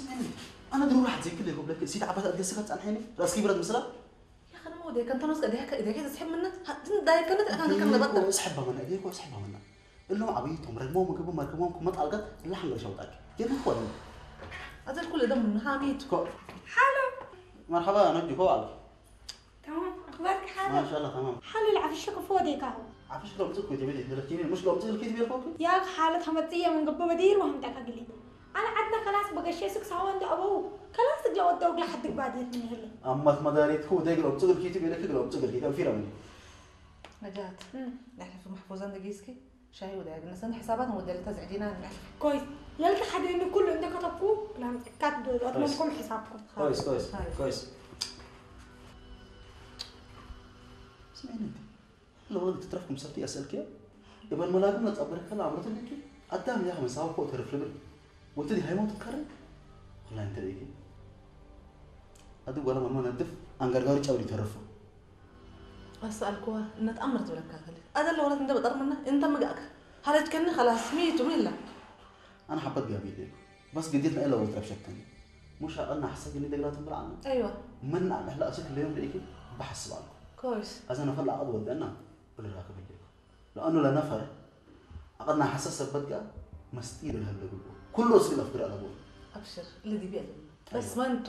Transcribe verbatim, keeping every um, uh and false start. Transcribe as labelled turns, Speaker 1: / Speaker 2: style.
Speaker 1: اسمعني انا ضروري واحد زي كده يقول لك سيد عباس اتقسكت الحين راسك برد مثلا
Speaker 2: يا اخي انا ما ودي كنت نص قد هيك اذا كنت تسحب منك ده كانت انا كان بقدر
Speaker 1: اسحبها من ايديك واسحبها منها اللهم عبيتهم رموهم وجابوا مركبهم ما طلقت الا حنقر شوطك يا اخوان
Speaker 2: هذا كل ده من حاميت
Speaker 3: حلو
Speaker 1: مرحبا انا جيكو عليك
Speaker 3: تمام اخبارك حلو
Speaker 1: ما شاء الله تمام
Speaker 3: حلو العفشك فوديك اهو
Speaker 1: عفش لو بتزك كنت بدي دلتيني المشكله بتزك كنت بدي فوق
Speaker 3: يا حالتها متيه من قبل بدير وهم تاكلي انا عندنا خلاص بقى شيء سكس هو عند ابوه خلاص لو ودوق لحد بعدين من هلا
Speaker 1: اما مداريت هو دايق لو بتزك كنت بدي لو بتزك كنت في رمني
Speaker 2: نجات نحن في محفوظان دقيسكي شاي ودايق نسند حساباتنا ودي تزعجينا نحن
Speaker 3: كويس يلا حد انه كله عندك كتبوه لا كاتبوا اضمنكم حسابكم
Speaker 1: كويس كويس كويس اسمعيني انت لو انت تترفكم سبتي اسالك يبقى الملاقم نتقبلك هلا عمرت لك قدام يا اخي مساوي فوق تعرف لي وتدي هاي ما تتكرر والله انت ليكي ادو ولا ما ندف انغرغاري تشاوري تعرفه
Speaker 2: اسالكوا ان تامرت ولا كاكل هذا اللي ولد انت بضر منه انت مقاك هل تكني خلاص ميت وملا
Speaker 1: انا حبيت قابل لك بس قديتنا الا وترف شكني مش انا حسيت اني دقرات بالعنا
Speaker 2: ايوه
Speaker 1: من هلا اسك اليوم ليكي بحسب عنكم
Speaker 2: كويس
Speaker 1: اذا انا فلا عضو ودنا ولا راكب لك لانه لا نفر عقدنا حساس بدقه مستير الهبل كله سيل افكار على ابوه
Speaker 2: ابشر اللي دي بيقلب بس ما انتم